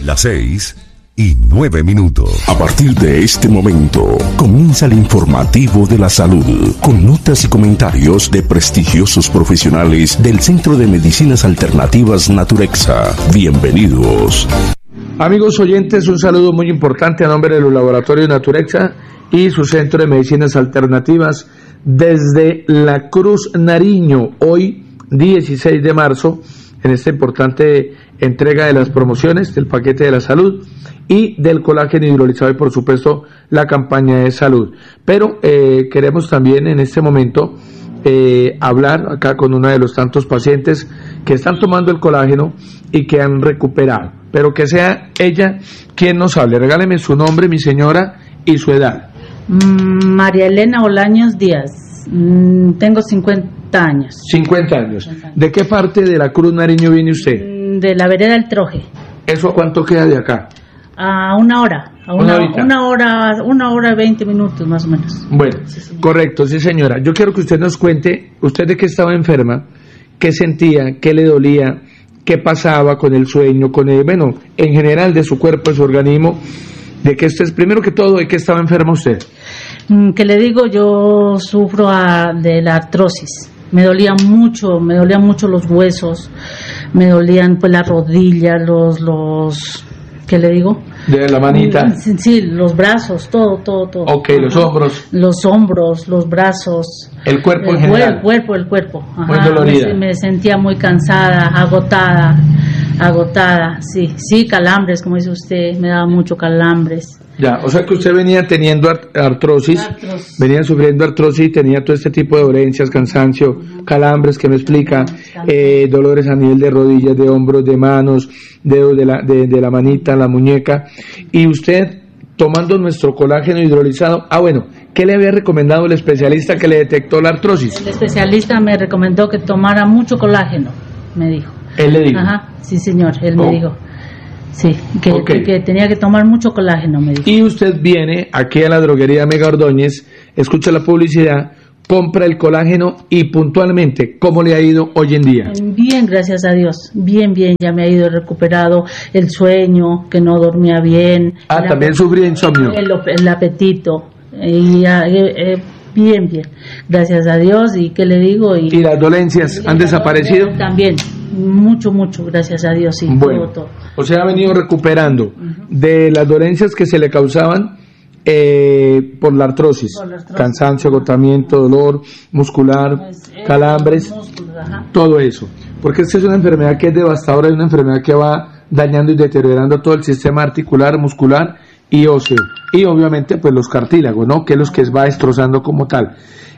Las 6:09. A partir de este momento, comienza el informativo de la salud, con notas y comentarios de prestigiosos profesionales del Centro de Medicinas Alternativas Naturexa. Bienvenidos. Amigos oyentes, un saludo muy importante a nombre de los laboratorios Naturexa y su Centro de Medicinas Alternativas desde La Cruz, Nariño, hoy 16 de marzo, en esta importante entrega de las promociones del paquete de la salud y del colágeno hidrolizado y por supuesto la campaña de salud. Pero queremos también en este momento hablar acá con uno de los tantos pacientes que están tomando el colágeno y que han recuperado, pero que sea ella quien nos hable. Regáleme su nombre, mi señora, y su edad. María Elena Olaños Díaz, tengo 50 años. 50 años. ¿De qué parte de La Cruz, Nariño viene usted? De la vereda del Troje. ¿Eso cuánto queda de acá? A una hora, una hora 20 minutos más o menos. Bueno, sí, correcto, sí señora. Yo quiero que usted nos cuente, usted de qué estaba enferma, qué sentía, qué le dolía, qué pasaba con el sueño, con el, bueno, en general de su cuerpo, de su organismo, de que usted, primero que todo, de qué estaba enferma usted. Que le digo, yo sufro de la artrosis. Me dolían mucho los huesos, me dolían pues las rodillas, los ¿qué le digo? De la manita. Sí, los brazos, todo. Ok, los hombros. Los hombros, los brazos. El cuerpo en general. El cuerpo. Ajá. Muy dolorida. Me sentía muy cansada, agotada, sí, calambres, como dice usted, me daba mucho calambres. Ya, o sea que usted venía teniendo artrosis, venía sufriendo artrosis y tenía todo este tipo de dolencias, cansancio, calambres que me explica, dolores a nivel de rodillas, de hombros, de manos, dedos de la manita, la muñeca, y usted tomando nuestro colágeno hidrolizado. Bueno, ¿qué le había recomendado el especialista que le detectó la artrosis? El especialista me recomendó que tomara mucho colágeno, me dijo. ¿Él le dijo? Ajá, sí señor, él me dijo. Sí, que tenía que tomar mucho colágeno, me dijo. Y usted viene aquí a la droguería Mega Ordóñez, escucha la publicidad, compra el colágeno y puntualmente, ¿cómo le ha ido hoy en día? Bien, gracias a Dios, bien, ya me ha ido recuperado el sueño, que no dormía bien. También sufría insomnio. El apetito, bien, gracias a Dios, y qué le digo. ¿Y las dolencias han desaparecido? También, mucho, gracias a Dios, sí. Bueno, todo. O sea, ha venido recuperando de las dolencias que se le causaban por la artrosis, cansancio, agotamiento, dolor muscular, calambres, todo eso. Porque esta es una enfermedad que es devastadora, es una enfermedad que va dañando y deteriorando todo el sistema articular, muscular y óseo. Y obviamente pues los cartílagos, ¿no? Que es los que va destrozando como tal.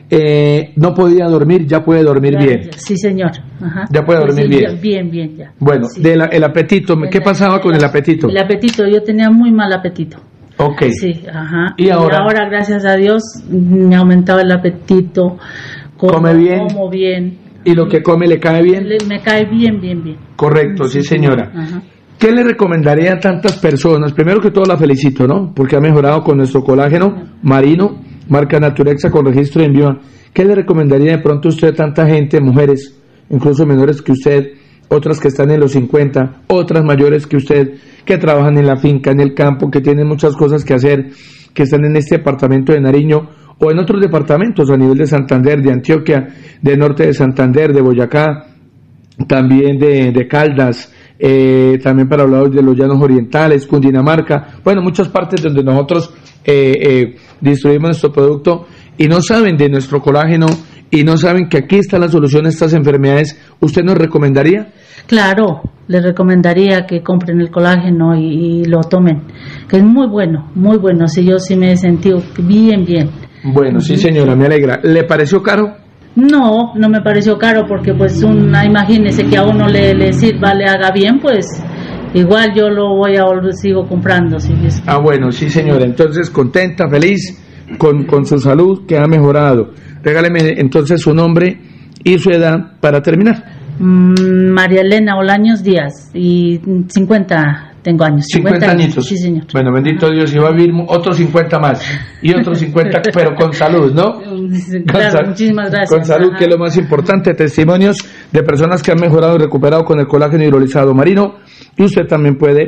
No podía dormir, ya puede dormir bien. Sí, señor. Ajá. Ya puede dormir bien. Bien, ya. Bueno, sí. El apetito, ¿qué pasaba con el apetito? El apetito, yo tenía muy mal apetito. Ok. Sí, ajá. ¿Y ahora? Gracias a Dios, me ha aumentado el apetito. ¿Come bien? Como bien. ¿Y lo que come le cae bien? Me cae bien. Correcto, sí señora. Ajá. ¿Qué le recomendaría a tantas personas? Primero que todo la felicito, ¿no? Porque ha mejorado con nuestro colágeno marino, marca Naturexa con registro de envío. ¿Qué le recomendaría de pronto a usted a tanta gente, mujeres, incluso menores que usted, otras que están en los 50, otras mayores que usted, que trabajan en la finca, en el campo, que tienen muchas cosas que hacer, que están en este departamento de Nariño o en otros departamentos a nivel de Santander, de Antioquia, del norte de Santander, de Boyacá, también de Caldas, también para hablar de los llanos orientales, Cundinamarca, bueno, muchas partes donde nosotros distribuimos nuestro producto y no saben de nuestro colágeno y no saben que aquí está la solución a estas enfermedades. ¿Usted nos recomendaría? Claro, les recomendaría que compren el colágeno y lo tomen, que es muy bueno, sí, yo sí me he sentido bien. Bueno, sí señora, me alegra. ¿Le pareció caro? No me pareció caro porque pues imagínese que a uno le sirva, le haga bien, pues igual yo sigo comprando. ¿Sí? Bueno, sí señora, entonces contenta, feliz con su salud que ha mejorado. Regáleme entonces su nombre y su edad para terminar. María Elena Olaños Díaz y 50 tengo años. 50 añitos. Sí, señor. Bueno, bendito Dios, y va a vivir otros 50 más y otros 50, pero con salud, ¿no? Claro, muchísimas gracias. Con salud, que es lo más importante. Testimonios de personas que han mejorado y recuperado con el colágeno hidrolizado marino, y usted también puede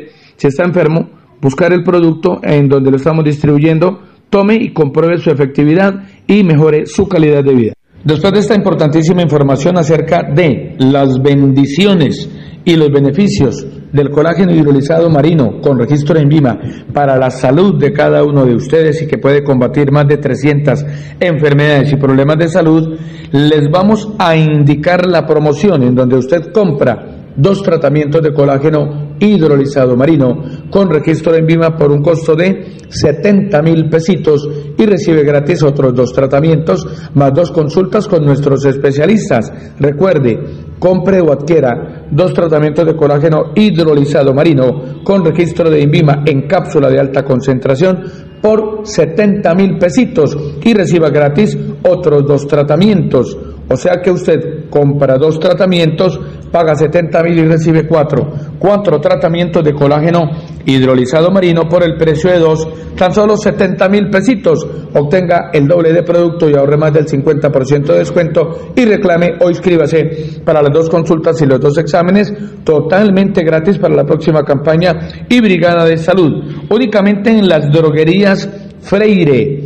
Si está enfermo, buscar el producto en donde lo estamos distribuyendo, tome y compruebe su efectividad y mejore su calidad de vida. Después de esta importantísima información acerca de las bendiciones y los beneficios del colágeno hidrolizado marino con registro en INVIMA para la salud de cada uno de ustedes y que puede combatir más de 300 enfermedades y problemas de salud, les vamos a indicar la promoción en donde usted compra 2 tratamientos de colágeno hidrolizado marino con registro en INVIMA por un costo de 70,000 pesitos y recibe gratis otros 2 tratamientos más 2 consultas con nuestros especialistas. Recuerde, compre o adquiera 2 tratamientos de colágeno hidrolizado marino con registro de INVIMA en cápsula de alta concentración por 70,000 pesitos y reciba gratis otros 2 tratamientos. O sea que usted compra 2 tratamientos, paga 70,000 y recibe 4 tratamientos de colágeno hidrolizado marino por el precio de 2, tan solo 70,000 pesitos. Obtenga el doble de producto y ahorre más del 50% de descuento y reclame o inscríbase para las 2 consultas y los 2 exámenes totalmente gratis para la próxima campaña y Brigada de Salud. Únicamente en las droguerías Freire,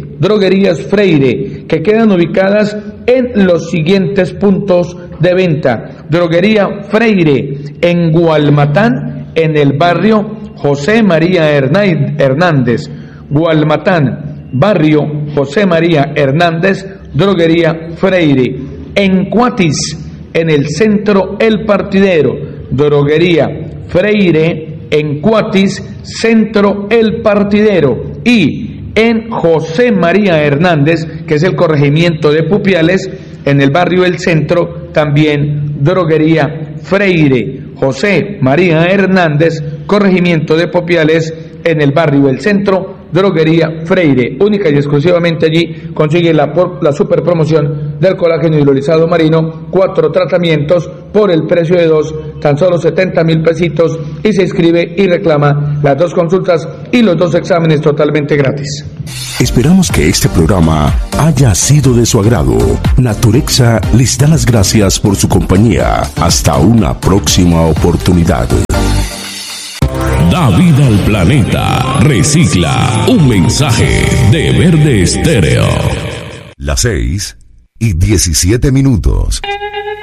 que quedan ubicadas en los siguientes puntos de venta. Droguería Freire en Gualmatán, en el barrio José María Hernández. Gualmatán, barrio José María Hernández, Droguería Freire. En Cuatis, en el centro El Partidero. Droguería Freire en Cuatis, centro El Partidero. Y en José María Hernández, que es el corregimiento de Pupiales, en el barrio El Centro, también Droguería Freire. José María Hernández, corregimiento de Pupiales, en el barrio El Centro, Droguería Freire. Única y exclusivamente allí consigue la super promoción del colágeno hidrolizado marino, 4 tratamientos por el precio de 2, tan solo 70,000 pesitos y se inscribe y reclama las 2 consultas y los 2 exámenes totalmente gratis. Esperamos que este programa haya sido de su agrado. Naturexa les da las gracias por su compañía. Hasta una próxima oportunidad. Da vida al planeta. Recicla. Un mensaje de Verde Estéreo. Las 6:17.